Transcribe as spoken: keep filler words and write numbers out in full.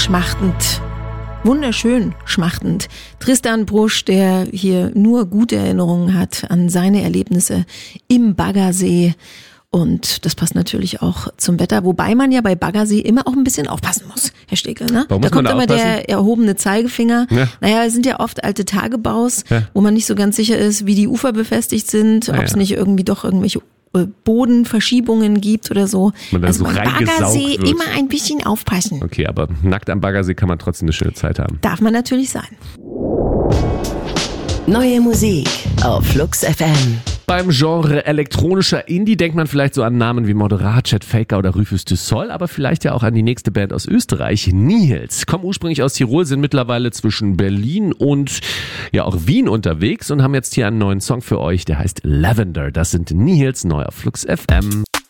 schmachtend. Wunderschön schmachtend. Tristan Brusch, der hier nur gute Erinnerungen hat an seine Erlebnisse im Baggersee. Und das passt natürlich auch zum Wetter, wobei man ja bei Baggersee immer auch ein bisschen aufpassen muss, Herr Stegel. Ne? Da kommt da immer aufpassen? Der erhobene Zeigefinger. Ja. Naja, es sind ja oft alte Tagebaus, ja. wo man nicht so ganz sicher ist, wie die Ufer befestigt sind, ob es ja. nicht irgendwie doch irgendwelche Bodenverschiebungen gibt oder so. Man da also so beim Baggersee wird. Immer ein bisschen aufpassen. Okay, aber nackt am Baggersee kann man trotzdem eine schöne Zeit haben. Darf man natürlich sein. Neue Musik auf Flux F M. Beim Genre elektronischer Indie denkt man vielleicht so an Namen wie Moderat, Chet Faker oder Rufus du Sol, aber vielleicht ja auch an die nächste Band aus Österreich, Nihils. Kommen ursprünglich aus Tirol, sind mittlerweile zwischen Berlin und ja auch Wien unterwegs und haben jetzt hier einen neuen Song für euch, der heißt Lavender. Das sind Nihils, neu auf Flux F M.